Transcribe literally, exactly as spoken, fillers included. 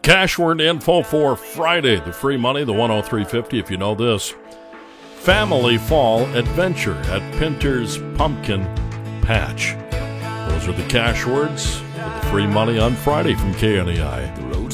Cash word info for Friday. The free money, the one oh three fifty if you know this. Family Fall Adventure at Pinter's Pumpkin Patch. Those are the cash words for the free money on Friday from K N E I.